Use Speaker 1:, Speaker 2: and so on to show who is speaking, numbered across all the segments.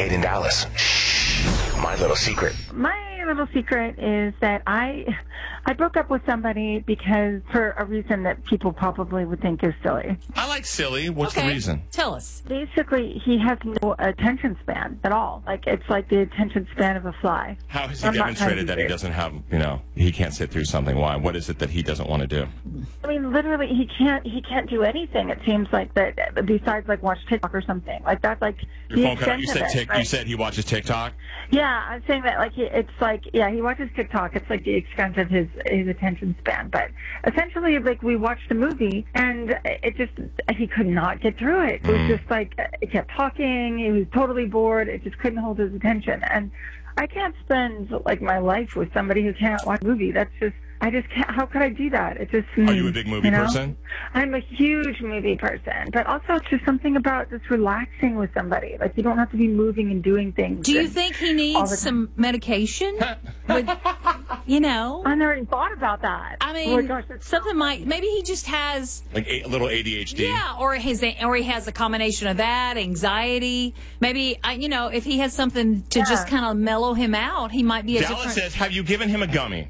Speaker 1: Kate in Dallas. Shh. My little secret.
Speaker 2: My little secret is that I broke up with somebody because for a reason that people probably would think is silly.
Speaker 3: I like silly. What's the reason?
Speaker 4: Tell us.
Speaker 2: Basically, he has no attention span at all. Like, it's like the attention span of a fly.
Speaker 3: How has he demonstrated that he doesn't have, he can't sit through something? Why? What is it that he doesn't want to do?
Speaker 2: I mean, literally, he can't do anything. It seems like that besides like watch TikTok or something. Like that's like
Speaker 3: Your phone cut out. You said you said he watches TikTok.
Speaker 2: Yeah, I'm saying that like he watches TikTok. It's like the extent of his attention span. But essentially, like we watched a movie and he could not get through it. It was just like it kept talking. He was totally bored. It just couldn't hold his attention. And I can't spend like my life with somebody who can't watch a movie. I just can't. How could I do that? It just.
Speaker 3: Are you a big movie person?
Speaker 2: I'm a huge movie person, but also it's just something about just relaxing with somebody. Like you don't have to be moving and doing things.
Speaker 4: Do you think he needs some medication? I
Speaker 2: never thought about that.
Speaker 4: I mean, maybe he just has
Speaker 3: like a little ADHD.
Speaker 4: Yeah, or he has a combination of that, anxiety. Maybe if he has something to just kind of mellow him out, he might be.
Speaker 3: Dallas says, "Have you given him a gummy?"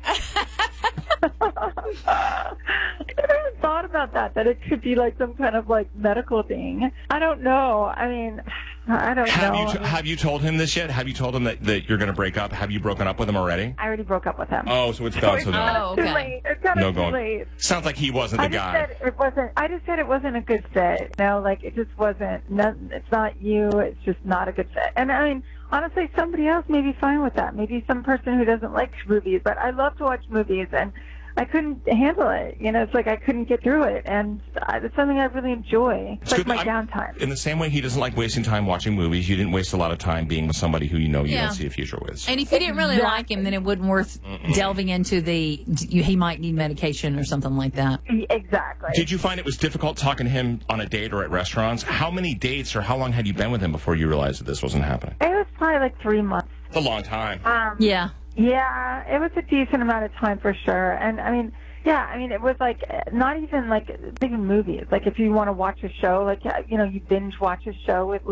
Speaker 2: I never thought about that it could be like some kind of like medical thing. I don't know. I mean, I don't know.
Speaker 3: Have you told him this yet? Have you told him that you're going to break up? Have you broken up with him already?
Speaker 2: I already broke up with him.
Speaker 3: Oh, so it's gone.
Speaker 2: It's too late. It's kind of too late.
Speaker 3: Sounds like he wasn't the guy.
Speaker 2: I just said it wasn't a good fit. Like it just wasn't. It's not you. It's just not a good fit. And I mean, honestly, somebody else may be fine with that. Maybe some person who doesn't like movies. But I love to watch movies, and I couldn't handle it. It's like I couldn't get through it. And it's something I really enjoy. It's like my downtime.
Speaker 3: In the same way he doesn't like wasting time watching movies, you didn't waste a lot of time being with somebody who you don't see a future with.
Speaker 4: And if you didn't really like him, then it wasn't worth delving into he might need medication or something like that.
Speaker 2: Exactly.
Speaker 3: Did you find it was difficult talking to him on a date or at restaurants? How many dates or how long had you been with him before you realized that this wasn't happening?
Speaker 2: It was probably like 3 months.
Speaker 3: It's a long time.
Speaker 4: Yeah.
Speaker 2: Yeah, it was a decent amount of time for sure. And I mean, it was like not even like movies. Like if you want to watch a show, like you binge watch a show with